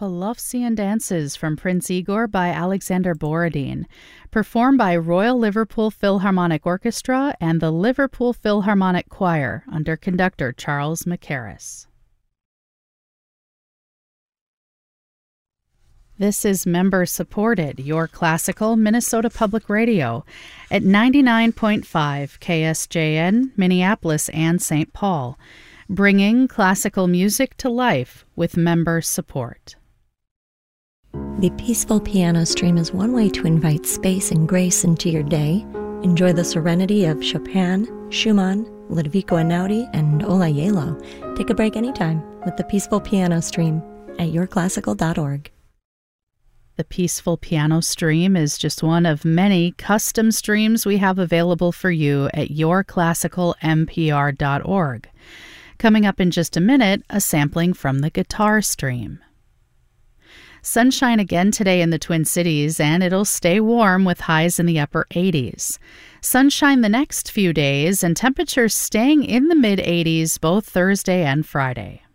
Polovtsian Dances from Prince Igor by Alexander Borodin, performed by Royal Liverpool Philharmonic Orchestra and the Liverpool Philharmonic Choir under conductor Charles Mackerras. This is member-supported, Your Classical Minnesota Public Radio at 99.5 KSJN, Minneapolis and St. Paul, bringing classical music to life with member support. The Peaceful Piano Stream is one way to invite space and grace into your day. Enjoy the serenity of Chopin, Schumann, Ludovico Einaudi, and Ola Gjeilo. Take a break anytime with the Peaceful Piano Stream at yourclassical.org. The Peaceful Piano Stream is just one of many custom streams we have available for you at yourclassicalmpr.org. Coming up in just a minute, a sampling from the Guitar Stream. Sunshine again today in the Twin Cities, and it'll stay warm with highs in the upper 80s. Sunshine the next few days, and temperatures staying in the mid-80s both Thursday and Friday.